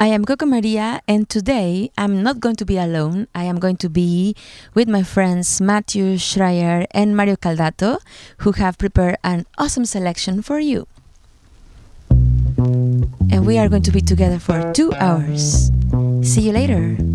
I am Coco Maria, and today I'm not going to be alone. I am going to be with my friends Matthew Schreier and Mario Caldato, who have prepared an awesome selection for you. And we are going to be together for 2 hours. See you later.